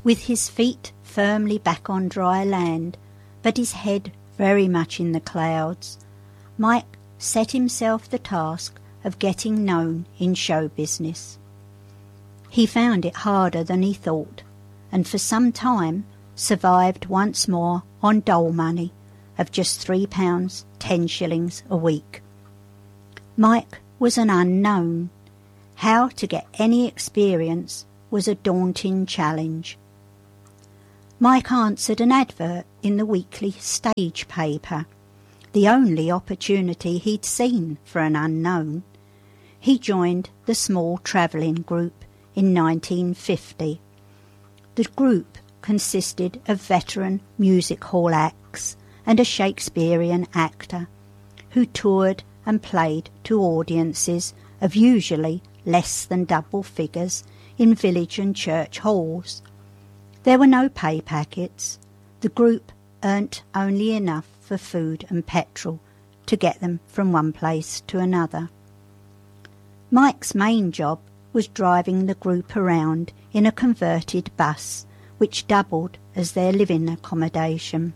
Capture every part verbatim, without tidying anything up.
with his feet firmly back on dry land, but his head very much in the clouds, Mike set himself the task of getting known in show business. He found it harder than he thought, and for some time survived once more on dole money of just three pounds ten shillings a week. Mike was an unknown. How to get any experience was a daunting challenge. Mike answered an advert in the weekly stage paper, the only opportunity he'd seen for an unknown. He joined the small travelling group in nineteen fifty. The group consisted of veteran music hall acts and a Shakespearean actor who toured and played to audiences of usually less than double figures in village and church halls. There were no pay packets. The group earned only enough for food and petrol to get them from one place to another. Mike's main job was driving the group around in a converted bus which doubled as their living accommodation.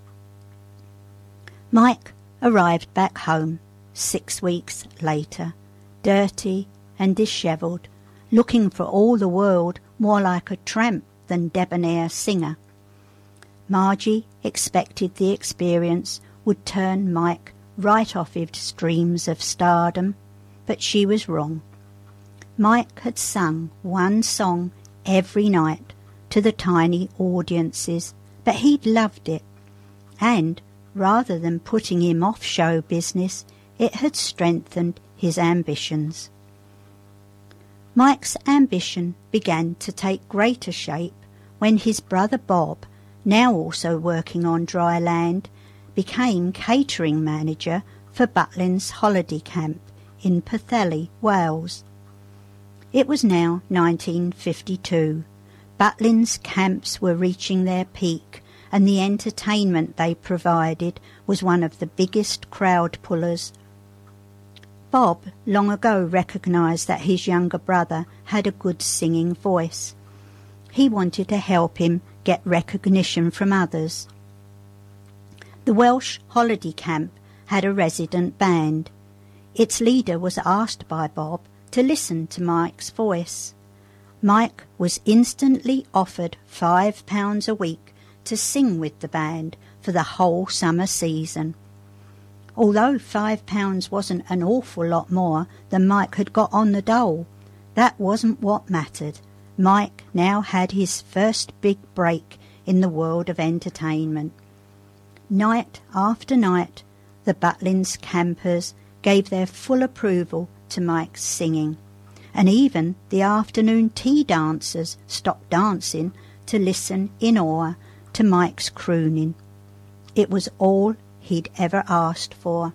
Mike arrived back home six weeks later, dirty and dishevelled, looking for all the world more like a tramp than debonair singer. Margie expected the experience would turn Mike right off his streams of stardom, but she was wrong. Mike had sung one song every night to the tiny audiences, but he'd loved it, and rather than putting him off show business, it had strengthened his ambitions. Mike's ambition began to take greater shape when his brother Bob, now also working on dry land, became catering manager for Butlin's holiday camp in Pwllheli, Wales. It was now nineteen fifty-two. Butlin's camps were reaching their peak, and the entertainment they provided was one of the biggest crowd pullers. Bob long ago recognised that his younger brother had a good singing voice. He wanted to help him get recognition from others. The Welsh holiday camp had a resident band. Its leader was asked by Bob to listen to Mike's voice. Mike was instantly offered five pounds a week to sing with the band for the whole summer season. Although five pounds wasn't an awful lot more than Mike had got on the dole, that wasn't what mattered. Mike now had his first big break in the world of entertainment. Night after night, the Butlins campers gave their full approval to Mike's singing, and even the afternoon tea dancers stopped dancing to listen in awe to Mike's crooning. It was all he'd ever asked for.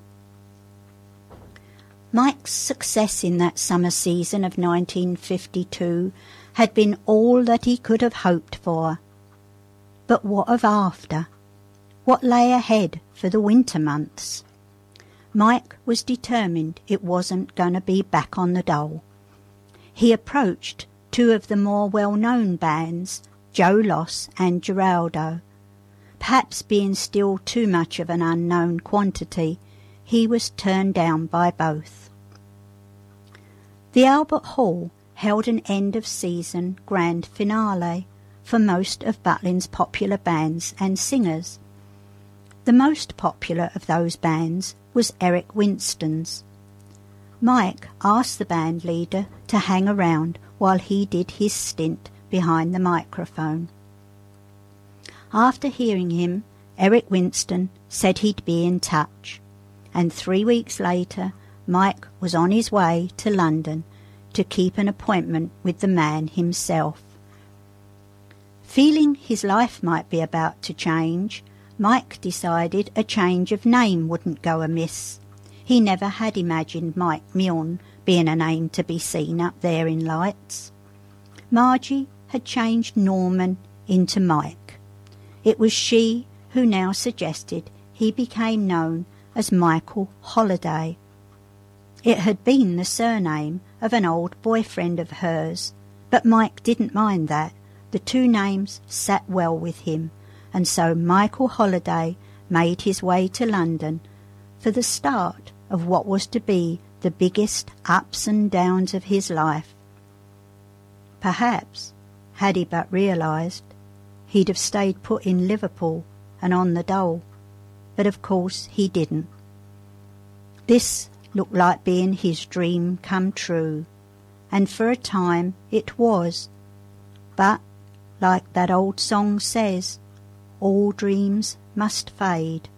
Mike's success in that summer season of nineteen fifty-two had been all that he could have hoped for. But what of after? What lay ahead for the winter months? Mike was determined it wasn't going to be back on the dole. He approached two of the more well-known bands, Joe Loss and Geraldo. Perhaps being still too much of an unknown quantity, he was turned down by both. The Albert Hall held an end-of-season grand finale for most of Butlin's popular bands and singers. The most popular of those bands was Eric Winston's. Mike asked the band leader to hang around while he did his stint behind the microphone. After hearing him, Eric Winston said he'd be in touch, and three weeks later Mike was on his way to London to keep an appointment with the man himself. Feeling his life might be about to change, Mike decided a change of name wouldn't go amiss. He never had imagined Mike Milne being a name to be seen up there in lights. Margie had changed Norman into Mike. It was she who now suggested he became known as Michael Holiday. It had been the surname of an old boyfriend of hers, but Mike didn't mind that, The two names sat well with him, and so Michael Holiday made his way to London for the start of what was to be the biggest ups and downs of his life. Perhaps, had he but realised, he'd have stayed put in Liverpool and on the dole, but of course he didn't. This looked like being his dream come true, and for a time it was, but, like that old song says, all dreams must fade.